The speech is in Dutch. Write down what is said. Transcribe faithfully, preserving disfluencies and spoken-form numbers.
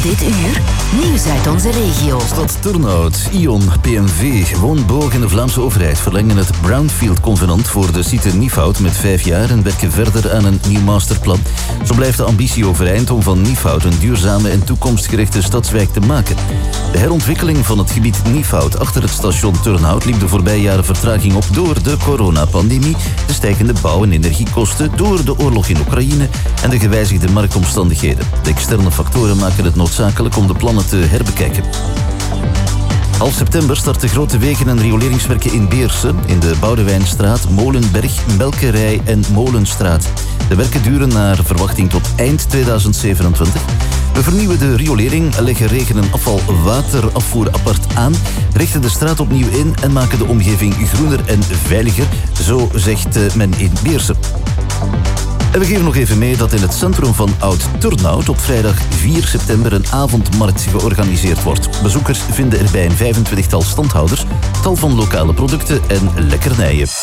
Dit uur, nieuws uit onze regio. Stad Turnhout, Ion, P M V, Woonboog en de Vlaamse overheid verlengen het Brownfield-convenant voor de site Niefhout met vijf jaar en werken verder aan een nieuw masterplan. Zo blijft de ambitie overeind om van Niefhout een duurzame en toekomstgerichte stadswijk te maken. De herontwikkeling van het gebied Niefhout achter het station Turnhout liep de voorbije jaren vertraging op door de coronapandemie, de stijgende bouw- en energiekosten, door de oorlog in Oekraïne en de gewijzigde marktomstandigheden. De externe factoren maken het noodzakelijk om de plannen te herbekijken. Half september starten grote wegen en rioleringswerken in Beersen, in de Boudewijnstraat, Molenberg, Melkerij en Molenstraat. De werken duren naar verwachting tot eind tweeduizend zevenentwintig. We vernieuwen de riolering, leggen regen- en afvalwaterafvoer apart aan, richten de straat opnieuw in en maken de omgeving groener en veiliger, zo zegt men in Beersen. En we geven nog even mee dat in het centrum van Oud-Turnhout op vrijdag vier september een avondmarkt georganiseerd wordt. Bezoekers vinden er bij een vijfentwintigtal standhouders tal van lokale producten en lekkernijen.